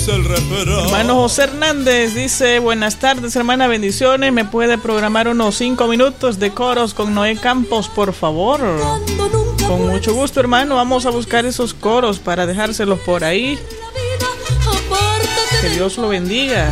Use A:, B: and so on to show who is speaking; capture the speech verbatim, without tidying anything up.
A: dice el refrán.
B: Hermano José Hernández dice: buenas tardes, hermana, bendiciones. ¿Me puede programar unos cinco minutos de coros con Noé Campos, por favor? Con mucho gusto, hermano. Vamos a buscar esos coros para dejárselos por ahí. Que Dios lo bendiga.